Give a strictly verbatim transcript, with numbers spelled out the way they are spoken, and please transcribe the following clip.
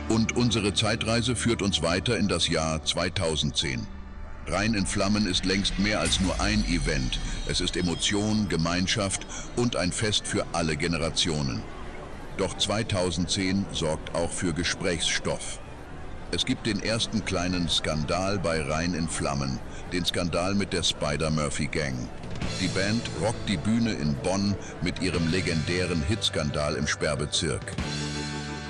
Und unsere Zeitreise führt uns weiter in das Jahr zweitausendzehn. Rhein in Flammen ist längst mehr als nur ein Event. Es ist Emotion, Gemeinschaft und ein Fest für alle Generationen. Doch zweitausendzehn sorgt auch für Gesprächsstoff. Es gibt den ersten kleinen Skandal bei Rhein in Flammen, den Skandal mit der Spider-Murphy-Gang. Die Band rockt die Bühne in Bonn mit ihrem legendären Hitskandal im Sperrbezirk.